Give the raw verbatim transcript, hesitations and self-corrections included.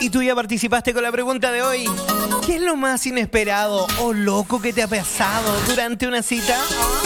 y tú ya participaste con la pregunta de hoy. ¿Qué es lo más inesperado o loco que te ha pasado durante una cita?